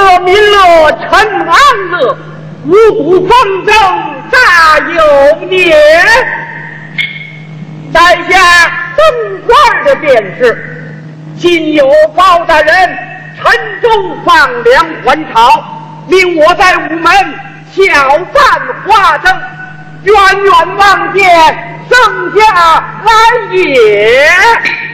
乐民乐陈安乐，五谷丰收大有年。在下曾官的便是，今有包大人陈州放粮还朝，令我在午门巧办花灯，远远望见圣驾来也。